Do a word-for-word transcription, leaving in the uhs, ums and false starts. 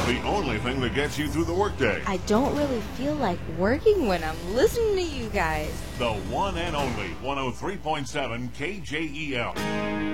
The only thing that gets you through the workday. I don't really feel like working when I'm listening to you guys. The one and only one oh three point seven K J E L.